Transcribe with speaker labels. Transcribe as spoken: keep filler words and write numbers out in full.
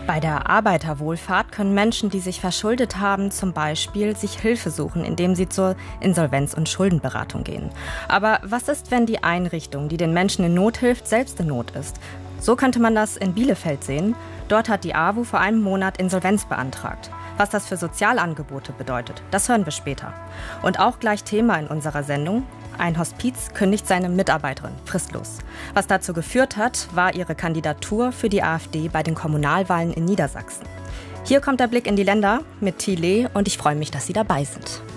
Speaker 1: Bei der Arbeiterwohlfahrt können Menschen, die sich verschuldet haben, zum Beispiel sich Hilfe suchen, indem sie zur Insolvenz- und Schuldenberatung gehen. Aber was ist, wenn die Einrichtung, die den Menschen in Not hilft, selbst in Not ist? So könnte man das in Bielefeld sehen. Dort hat die A W U vor einem Monat Insolvenz beantragt. Was das für Sozialangebote bedeutet, das hören wir später. Und auch gleich Thema in unserer Sendung. Ein Hospiz kündigt seine Mitarbeiterin fristlos. Was dazu geführt hat, war ihre Kandidatur für die AfD bei den Kommunalwahlen in Niedersachsen. Hier kommt der Blick in die Länder mit Thile und ich freue mich, dass Sie dabei sind.